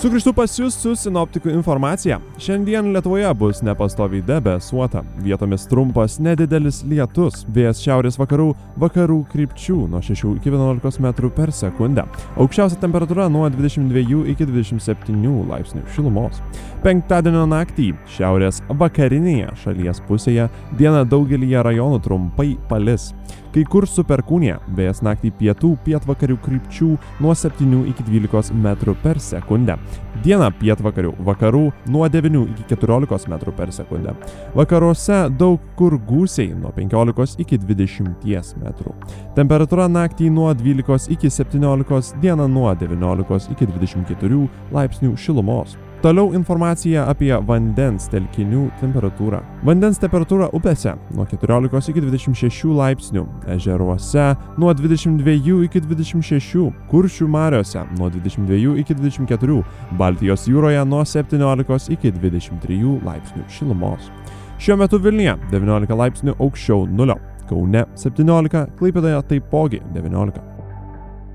Sugrįžtu pas jūs su sinoptikų informacija. Šiandien Lietuvoje bus nepastoviai debesuota. Vietomis trumpas nedidelis lietus. Vėjas šiaurės vakarų krypčių nuo 6 iki 11 metrų per sekundę. Aukščiausia temperatūra nuo 22 iki 27 laipsnių šilumos. Penktadienio naktį šiaurės vakarinėje šalies pusėje dieną daugelyje rajonų trumpai palis. Kai kur su perkūnija, vėjas naktį pietvakarių krypčių nuo 7 iki 12 metrų per sekundę. Dieną vakarų nuo 9 iki 14 metrų per sekundę. Vakaruose daug kur gūsiai nuo 15 iki 20 metrų. Temperatūra naktį nuo 12 iki 17, dieną nuo 19 iki 24 laipsnių šilumos. Toliau informacija apie vandens telkinių temperatūrą. Vandens temperatūra upėse nuo 14 iki 26 laipsnių, ežeruose nuo 22 iki 26, Kuršių mariose nuo 22 iki 24, Baltijos jūroje nuo 17 iki 23 laipsnių šilumos. Šiuo metu Vilniuje 19 laipsnių aukščiau nulio, Kaune 17, Klaipėdoje taipogi 19.